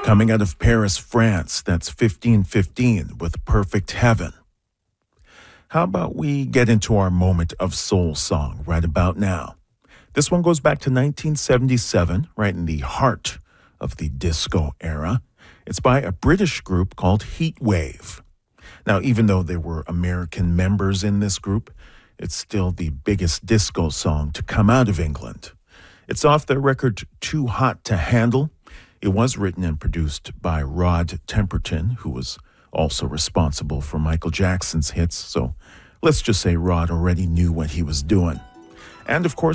Coming out of Paris, France, that's 1515 with Perfect Heaven. How about we get into our moment of soul song right about now? This one goes back to 1977, right in the heart of the disco era. It's by a British group called Heat Wave. Now, even though there were American members in this group, it's still the biggest disco song to come out of England. It's off their record Too Hot to Handle. It was written and produced by Rod Temperton, who was also responsible for Michael Jackson's hits, so let's just say Rod already knew what he was doing. And of course,